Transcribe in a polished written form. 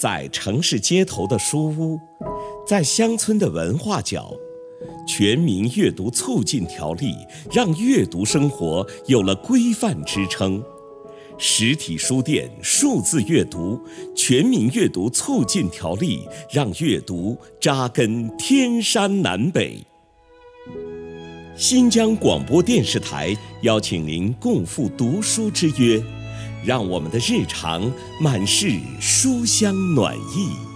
在城市街头的书屋，在乡村的文化角，全民阅读促进条例让阅读生活有了规范支撑。实体书店数字阅读全民阅读促进条例让阅读扎根天山南北。新疆广播电视台邀请您共赴读书之约，让我们的日常满是书香暖意。